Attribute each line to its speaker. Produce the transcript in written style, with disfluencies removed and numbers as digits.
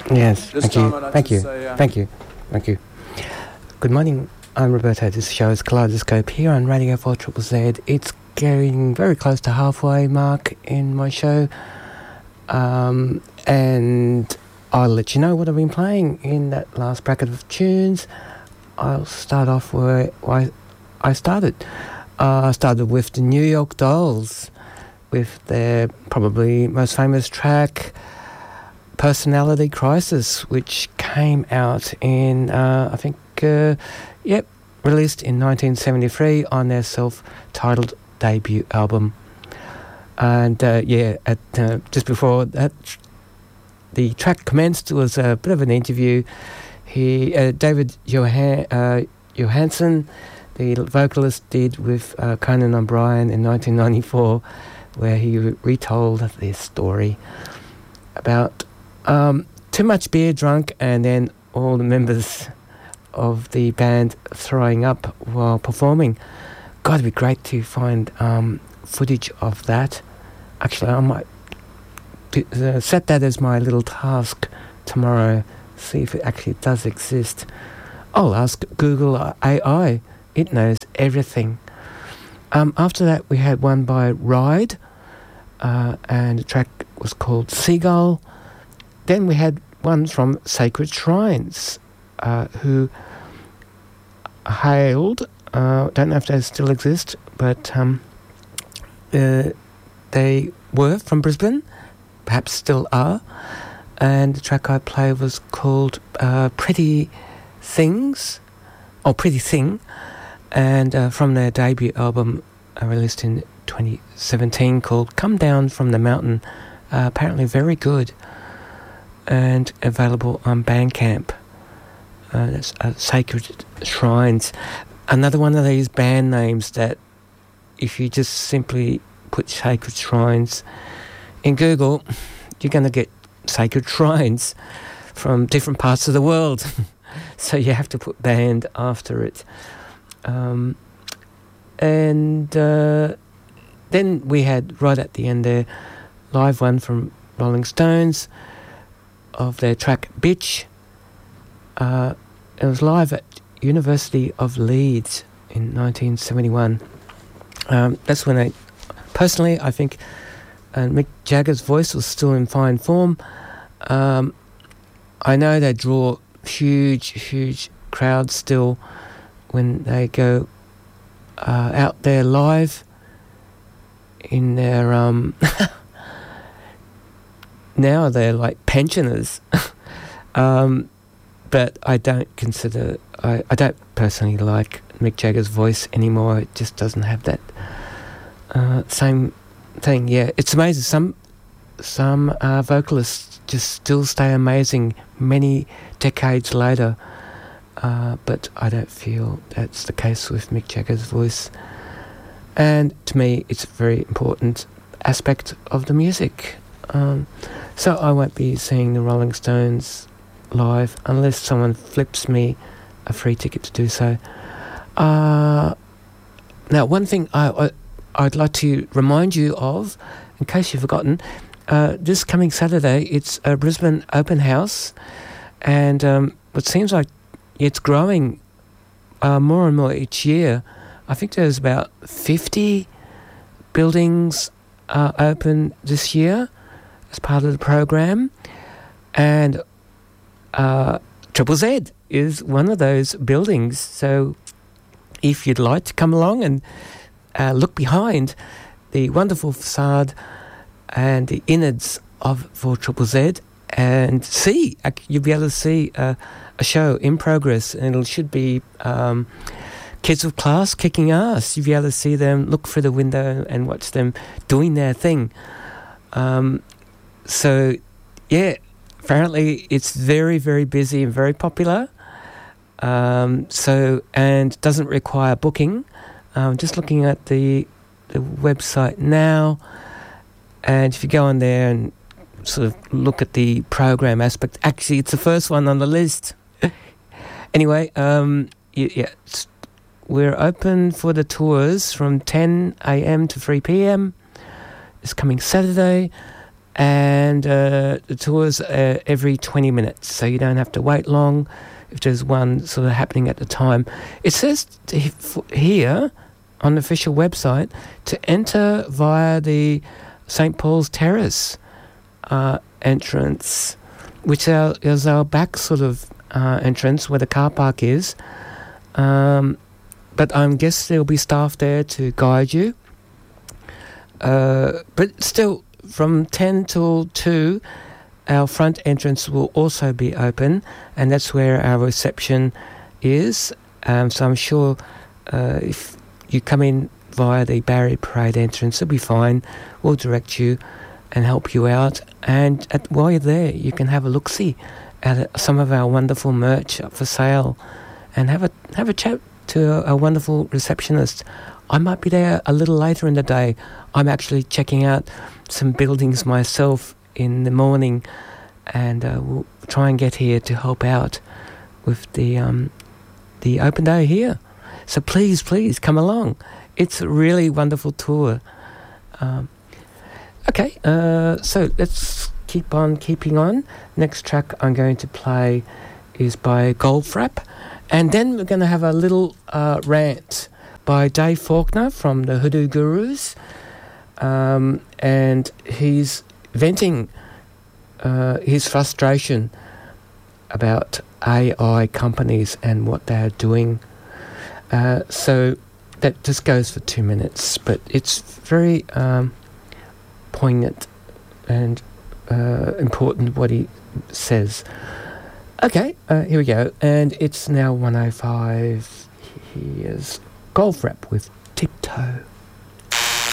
Speaker 1: Yes, thank you. Good morning, I'm Roberto. This show is Kaleidoscope here on Radio 4ZZZ. It's getting very close to halfway mark in my show. And I'll let you know what I've been playing in that last bracket of tunes. I'll start off where I started. I started with the New York Dolls with their probably most famous track, Personality Crisis, which came out in, released in 1973 on their self-titled debut album. And just before that, the track commenced was a bit of an interview. David Johansen, the vocalist, did with Conan O'Brien in 1994, where he retold this story about too much beer drunk and then all the members of the band throwing up while performing. God, it'd be great to find footage of that. Actually, I might set that as my little task tomorrow, see if it actually does exist. I'll ask Google AI. It knows everything. After that, we had one by Ride, and the track was called Seagull. Then we had one from Sacred Shrines, who hailed, don't know if they still exist, but they were from Brisbane, perhaps still are, and the track I played was called Pretty Things, or Pretty Thing, and from their debut album released in 2017 called Come Down From the Mountain, apparently very good, and available on Bandcamp. That's Sacred Shrines. Another one of these band names that if you just simply put Sacred Shrines in Google, you're going to get Sacred Shrines from different parts of the world. So you have to put band after it. Then we had, right at the end there, live one from Rolling Stones of their track Bitch. It was live at University of Leeds in 1971. That's when I think Mick Jagger's voice was still in fine form. I know they draw huge crowds still when they go out there live in their now they're like pensioners. But I don't consider, I don't personally like Mick Jagger's voice anymore. It just doesn't have that same thing. Yeah, it's amazing. Some vocalists just still stay amazing many decades later. But I don't feel that's the case with Mick Jagger's voice. And to me, it's a very important aspect of the music. So I won't be seeing the Rolling Stones live unless someone flips me a free ticket to do so. Now, one thing I'd like to remind you of, in case you've forgotten, this coming Saturday, it's a Brisbane open house, and it seems like it's growing more and more each year. I think there's about 50 buildings open this year as part of the program, and Triple Z is one of those buildings. So if you'd like to come along and look behind the wonderful facade and the innards of 4ZZZ and see, you'll be able to see a show in progress, and it should be kids of class kicking ass. You'll be able to see them, look through the window and watch them doing their thing. So yeah, apparently it's very, very busy and very popular. And doesn't require booking. Just looking at the website now, and if you go on there and sort of look at the program aspect, actually it's the first one on the list. Anyway, we're open for the tours from 10 a.m. to 3 p.m. It's coming Saturday. And the tour's every 20 minutes, so you don't have to wait long if there's one sort of happening at the time. It says here on the official website to enter via the St. Paul's Terrace entrance, which is our back sort of entrance where the car park is. But I guess there'll be staff there to guide you. But still, from 10 till 2, our front entrance will also be open, and that's where our reception is. So I'm sure if you come in via the Barrier Parade entrance, it'll be fine. We'll direct you and help you out. And while you're there, you can have a look-see at some of our wonderful merch up for sale, and have a chat to a wonderful receptionist. I might be there a little later in the day. I'm actually checking out some buildings myself in the morning, and we'll try and get here to help out with the open day here. So please come along. It's a really wonderful tour. Okay, so let's keep on keeping on. Next track I'm going to play is by Goldfrapp, and then we're going to have a little rant by Dave Faulkner from the Hoodoo Gurus, and he's venting his frustration about AI companies and what they're doing. So that just goes for 2 minutes, but it's very poignant and important what he says. Okay, here we go, and it's now 1:05. Here's Goldfrapp with Tiptoe.